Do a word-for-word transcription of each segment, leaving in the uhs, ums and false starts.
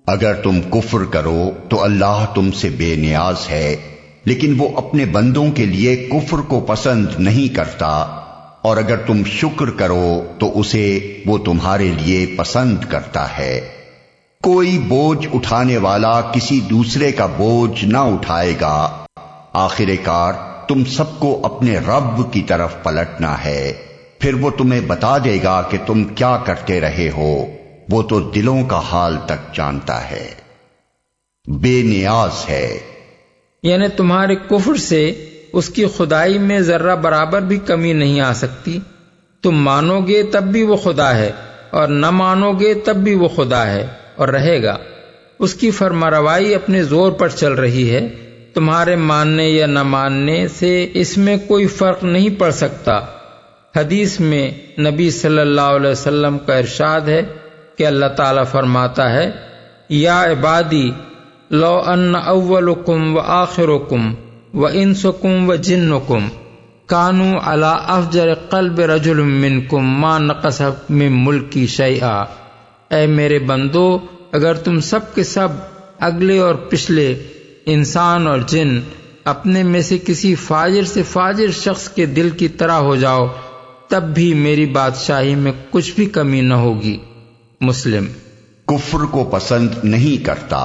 اگر تم کفر کرو تو اللہ تم سے بے نیاز ہے، لیکن وہ اپنے بندوں کے لیے کفر کو پسند نہیں کرتا، اور اگر تم شکر کرو تو اسے وہ تمہارے لیے پسند کرتا ہے۔ کوئی بوجھ اٹھانے والا کسی دوسرے کا بوجھ نہ اٹھائے گا، آخر کار تم سب کو اپنے رب کی طرف پلٹنا ہے، پھر وہ تمہیں بتا دے گا کہ تم کیا کرتے رہے ہو، وہ تو دلوں کا حال تک جانتا ہے، بے نیاز ہے۔ یعنی تمہارے کفر سے اس کی خدائی میں ذرہ برابر بھی کمی نہیں آ سکتی۔ تم مانو گے تب بھی وہ خدا ہے، اور نہ مانو گے تب بھی وہ خدا ہے اور رہے گا۔ اس کی فرمانروائی اپنے زور پر چل رہی ہے، تمہارے ماننے یا نہ ماننے سے اس میں کوئی فرق نہیں پڑ سکتا۔ حدیث میں نبی صلی اللہ علیہ وسلم کا ارشاد ہے کہ اللہ تعالیٰ فرماتا ہے، یا عبادی لو ان اولکم و آخرکم و انسکم و جنکم کانوا علی افجر قلب رجل منکم ما نقص من ملکی شیئا۔ اے میرے بندو، اگر تم سب کے سب اگلے اور پچھلے انسان اور جن اپنے میں سے کسی فاجر سے فاجر شخص کے دل کی طرح ہو جاؤ تب بھی میری بادشاہی میں کچھ بھی کمی نہ ہوگی۔ مسلم۔ کفر کو پسند نہیں کرتا،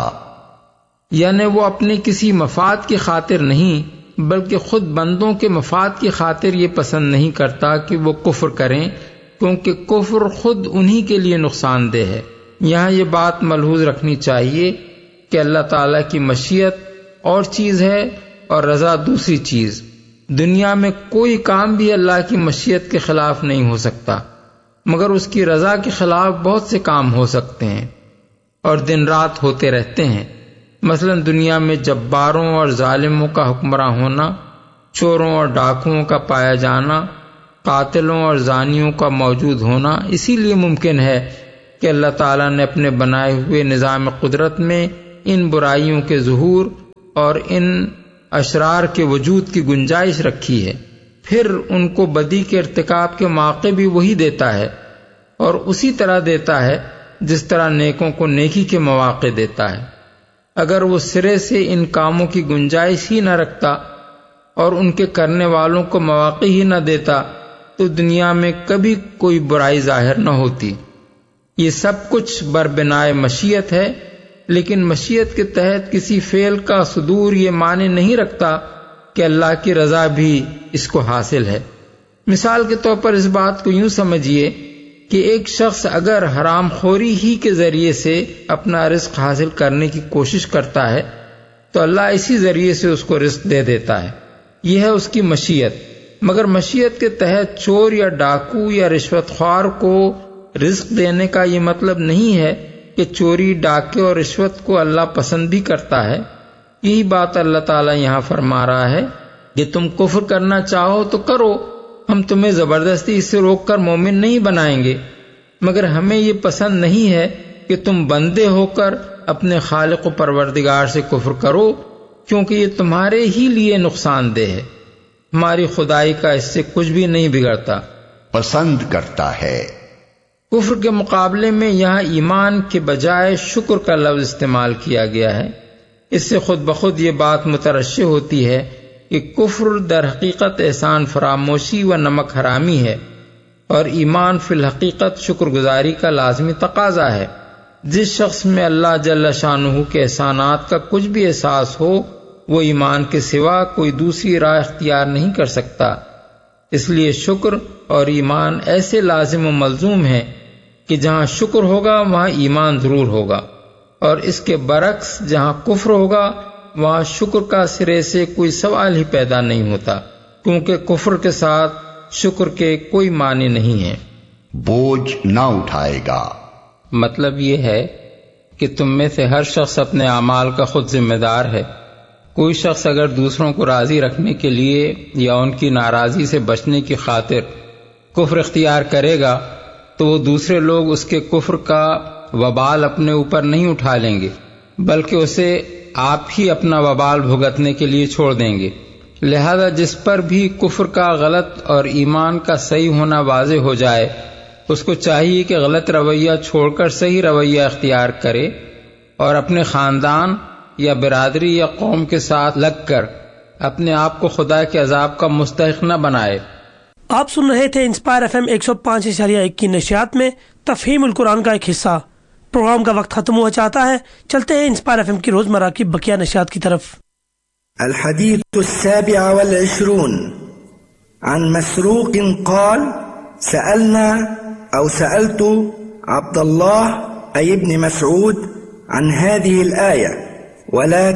یعنی وہ اپنے کسی مفاد کی خاطر نہیں بلکہ خود بندوں کے مفاد کی خاطر یہ پسند نہیں کرتا کہ وہ کفر کریں، کیونکہ کفر خود انہی کے لیے نقصان دہ ہے۔ یہاں یہ بات ملحوظ رکھنی چاہیے کہ اللہ تعالیٰ کی مشیت اور چیز ہے اور رضا دوسری چیز۔ دنیا میں کوئی کام بھی اللہ کی مشیت کے خلاف نہیں ہو سکتا، مگر اس کی رضا کے خلاف بہت سے کام ہو سکتے ہیں اور دن رات ہوتے رہتے ہیں۔ مثلا دنیا میں جباروں اور ظالموں کا حکمراں ہونا، چوروں اور ڈاکوؤں کا پایا جانا، قاتلوں اور زانیوں کا موجود ہونا اسی لیے ممکن ہے کہ اللہ تعالیٰ نے اپنے بنائے ہوئے نظام قدرت میں ان برائیوں کے ظہور اور ان اشرار کے وجود کی گنجائش رکھی ہے، پھر ان کو بدی کے ارتکاب کے موقع بھی وہی دیتا ہے، اور اسی طرح دیتا ہے جس طرح نیکوں کو نیکی کے مواقع دیتا ہے۔ اگر وہ سرے سے ان کاموں کی گنجائش ہی نہ رکھتا اور ان کے کرنے والوں کو مواقع ہی نہ دیتا تو دنیا میں کبھی کوئی برائی ظاہر نہ ہوتی۔ یہ سب کچھ بربنائے مشیت ہے، لیکن مشیت کے تحت کسی فعل کا صدور یہ معنی نہیں رکھتا کہ اللہ کی رضا بھی اس کو حاصل ہے۔ مثال کے طور پر اس بات کو یوں سمجھیے کہ ایک شخص اگر حرام خوری ہی کے ذریعے سے اپنا رزق حاصل کرنے کی کوشش کرتا ہے تو اللہ اسی ذریعے سے اس کو رزق دے دیتا ہے، یہ ہے اس کی مشیت۔ مگر مشیت کے تحت چور یا ڈاکو یا رشوت خوار کو رزق دینے کا یہ مطلب نہیں ہے کہ چوری، ڈاکے اور رشوت کو اللہ پسند بھی کرتا ہے۔ یہی بات اللہ تعالیٰ یہاں فرما رہا ہے کہ تم کفر کرنا چاہو تو کرو، ہم تمہیں زبردستی اس سے روک کر مومن نہیں بنائیں گے، مگر ہمیں یہ پسند نہیں ہے کہ تم بندے ہو کر اپنے خالق و پروردگار سے کفر کرو، کیونکہ یہ تمہارے ہی لیے نقصان دہ ہے، ہماری خدائی کا اس سے کچھ بھی نہیں بگڑتا۔ پسند کرتا ہے۔ کفر کے مقابلے میں یہاں ایمان کے بجائے شکر کا لفظ استعمال کیا گیا ہے۔ اس سے خود بخود یہ بات مترشح ہوتی ہے کہ کفر در حقیقت احسان فراموشی و نمک حرامی ہے، اور ایمان فی الحقیقت شکر گزاری کا لازمی تقاضا ہے۔ جس شخص میں اللہ جل شانہ کے احسانات کا کچھ بھی احساس ہو وہ ایمان کے سوا کوئی دوسری راہ اختیار نہیں کر سکتا۔ اس لیے شکر اور ایمان ایسے لازم و ملزوم ہیں کہ جہاں شکر ہوگا وہاں ایمان ضرور ہوگا، اور اس کے برعکس جہاں کفر ہوگا وہاں شکر کا سرے سے کوئی سوال ہی پیدا نہیں ہوتا، کیونکہ کفر کے ساتھ شکر کے کوئی معنی نہیں ہے۔ بوجھ نہ اٹھائے گا، مطلب یہ ہے کہ تم میں سے ہر شخص اپنے اعمال کا خود ذمہ دار ہے۔ کوئی شخص اگر دوسروں کو راضی رکھنے کے لیے یا ان کی ناراضی سے بچنے کی خاطر کفر اختیار کرے گا تو وہ دوسرے لوگ اس کے کفر کا وبال اپنے اوپر نہیں اٹھا لیں گے، بلکہ اسے آپ ہی اپنا وبال بھگتنے کے لیے چھوڑ دیں گے۔ لہذا جس پر بھی کفر کا غلط اور ایمان کا صحیح ہونا واضح ہو جائے اس کو چاہیے کہ غلط رویہ چھوڑ کر صحیح رویہ اختیار کرے اور اپنے خاندان یا برادری یا قوم کے ساتھ لگ کر اپنے آپ کو خدا کے عذاب کا مستحق نہ بنائے۔ آپ سن رہے تھے انسپائر ایف ایم ایک سو پانچ اشاریہ ایک کی نشریات میں تفہیم القرآن کا ایک حصہ۔ پروگرام کا وقت ختم ہوا چاہتا ہے، چلتے ہیں انسپائر ایف ایم کی روزمرہ کی بقیہ نشریات کی طرف۔ الحديث السابع والعشرون عن مسروق قال سألنا أو سألت عبد الله أي ابن مسعود عن هذه الآية ولا